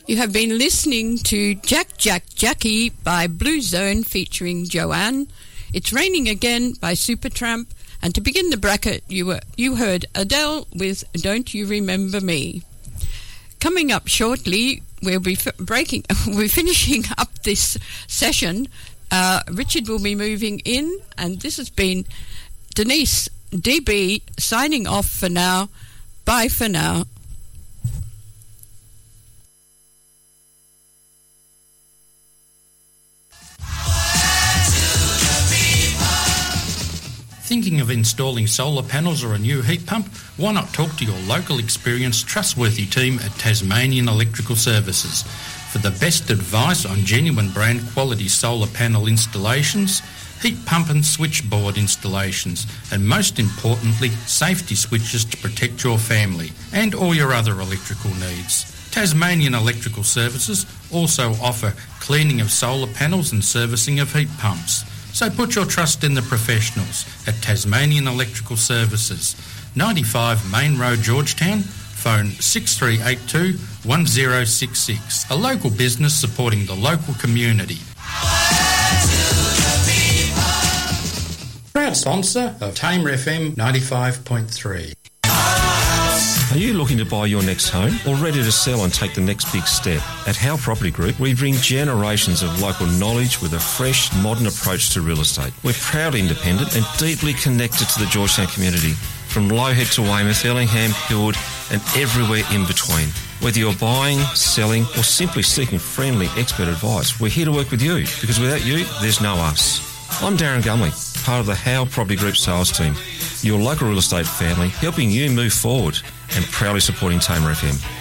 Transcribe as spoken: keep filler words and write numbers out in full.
You have been listening to Jack Jack Jackie by Blue Zone featuring Joanne. It's Raining Again by Supertramp. And to begin the bracket, you were you heard Adele with Don't You Remember Me. Coming up shortly, we'll be f- breaking. We're finishing up this session. Uh, Richard will be moving in, and this has been Denise D B signing off for now. Bye for now. Thinking of installing solar panels or a new heat pump? Why not talk to your local experienced, trustworthy team at Tasmanian Electrical Services for the best advice on genuine brand quality solar panel installations, heat pump and switchboard installations, and most importantly, safety switches to protect your family and all your other electrical needs. Tasmanian Electrical Services also offer cleaning of solar panels and servicing of heat pumps. So put your trust in the professionals at Tasmanian Electrical Services, ninety-five Main Road, Georgetown, phone six three eight two, one zero six six, a local business supporting the local community. Proud sponsor of Tamer F M ninety-five point three. Are you looking to buy your next home or ready to sell and take the next big step? At Howe Property Group, we bring generations of local knowledge with a fresh, modern approach to real estate. We're proudly independent and deeply connected to the Georgetown community, from Lowhead to Weymouth, Ellingham, Hillwood and everywhere in between. Whether you're buying, selling or simply seeking friendly expert advice, we're here to work with you, because without you, there's no us. I'm Darren Gumley, part of the Howe Property Group sales team, your local real estate family, helping you move forward and proudly supporting Tamer F M.